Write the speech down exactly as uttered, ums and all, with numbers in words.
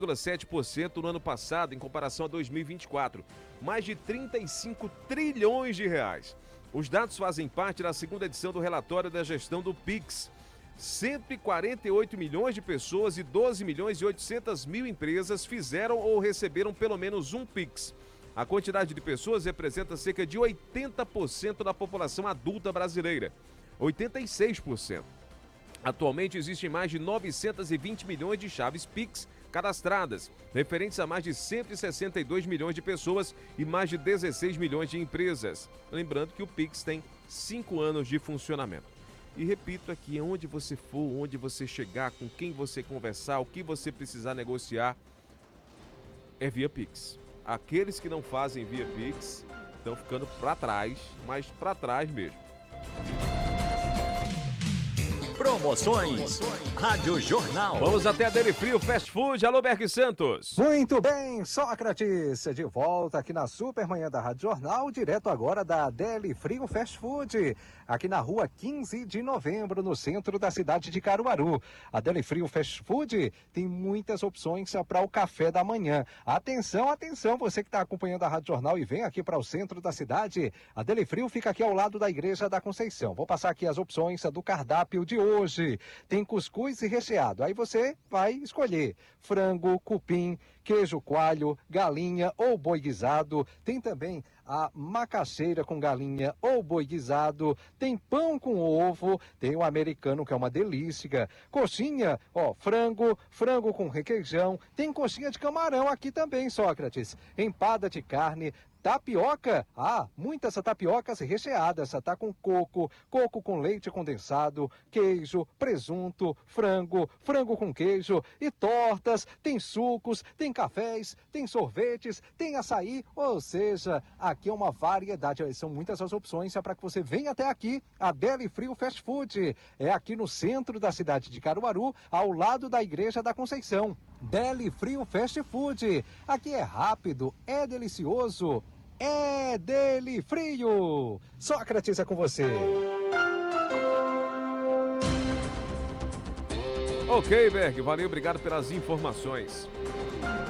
vírgula sete por cento no ano passado, em comparação a dois mil e vinte e quatro. Mais de trinta e cinco trilhões de reais. Os dados fazem parte da segunda edição do relatório da gestão do Pix. cento e quarenta e oito milhões de pessoas e doze milhões e oitocentas mil empresas fizeram ou receberam pelo menos um Pix. A quantidade de pessoas representa cerca de oitenta por cento da população adulta brasileira. oitenta e seis por cento. Atualmente existem mais de novecentos e vinte milhões de chaves Pix cadastradas, referentes a mais de cento e sessenta e dois milhões de pessoas e mais de dezesseis milhões de empresas. Lembrando que o Pix tem cinco anos de funcionamento. E repito aqui, onde você for, onde você chegar, com quem você conversar, o que você precisar negociar, é via Pix. Aqueles que não fazem via Pix estão ficando para trás, mas para trás mesmo. Promoções Rádio Jornal. Vamos até a Deli Frio Fast Food. Alô, Berg Santos. Muito bem, Sócrates, de volta aqui na Supermanhã da Rádio Jornal, direto agora da Deli Frio Fast Food, aqui na rua quinze de novembro, no centro da cidade de Caruaru. A Deli Frio Fast Food tem muitas opções para o café da manhã. Atenção, atenção, você que está acompanhando a Rádio Jornal e vem aqui para o centro da cidade, a Deli Frio fica aqui ao lado da Igreja da Conceição. Vou passar aqui as opções do cardápio de hoje. Hoje tem cuscuz e recheado, aí você vai escolher frango, cupim, queijo coalho, galinha ou boi guisado. Tem também a macaxeira com galinha ou boi guisado, tem pão com ovo, tem o americano que é uma delícia, coxinha, ó, frango, frango com requeijão, tem coxinha de camarão aqui também, Sócrates, empada de carne, tapioca, ah, muitas tapiocas recheadas, tá com coco, coco com leite condensado, queijo, presunto, frango, frango com queijo e tortas, tem sucos, tem cafés, tem sorvetes, tem açaí, ou seja, aqui é uma variedade, são muitas as opções para que você venha até aqui, a Deli Frio Fast Food, é aqui no centro da cidade de Caruaru, ao lado da Igreja da Conceição. Deli Frio Fast Food, aqui é rápido, é delicioso, é Deli Frio. Sócrates, é com você. Ok, Berg, valeu, obrigado pelas informações.